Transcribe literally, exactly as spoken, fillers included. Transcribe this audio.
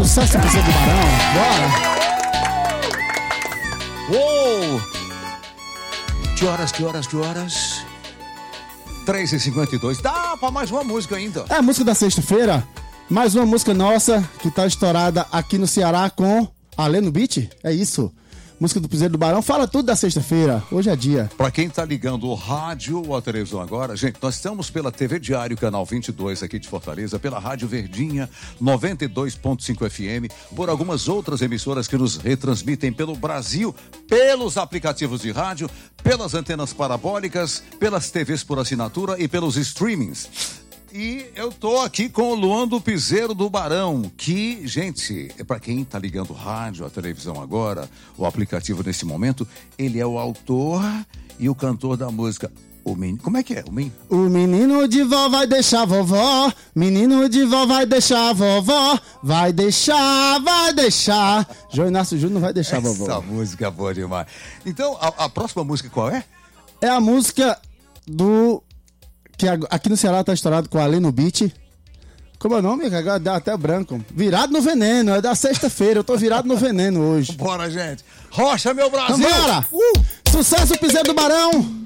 Sucesso pro Zé do Barão. Bora. Uou! Que horas, que horas, que horas? três e cinquenta e dois. Dá pra mais uma música ainda. É a música da sexta-feira. Mais uma música nossa que tá estourada aqui no Ceará com Alê no Beat. É isso. Música do Piseiro do Barão. Fala tudo da sexta-feira. Hoje é dia. Pra quem tá ligando o rádio ou a televisão agora, gente, nós estamos pela T V Diário, canal vinte e dois aqui de Fortaleza, pela Rádio Verdinha, noventa e dois ponto cinco F M, por algumas outras emissoras que nos retransmitem pelo Brasil, pelos aplicativos de rádio, pelas antenas parabólicas, pelas T Vs por assinatura e pelos streamings. E eu tô aqui com o Luan do Piseiro do Barão, que, gente, é para quem tá ligando o rádio, a televisão agora, o aplicativo nesse momento, ele é o autor e o cantor da música. O menino, como é que é? O menino? O menino de vó vai deixar vovó, menino de vó vai deixar vovó, vai deixar, vai deixar. João Inácio Júnior vai deixar Essa vovó. Essa música é boa demais. Então, a, a próxima música qual é? É a música do... que aqui no Ceará tá estourado com a Alê no Beat. Como é o nome? Agora dá até branco. Virado no veneno, é da sexta-feira. Eu tô virado no veneno hoje. Bora, gente. Rocha, meu Brasil! Vambora! Uh! Sucesso, Piseiro do Barão!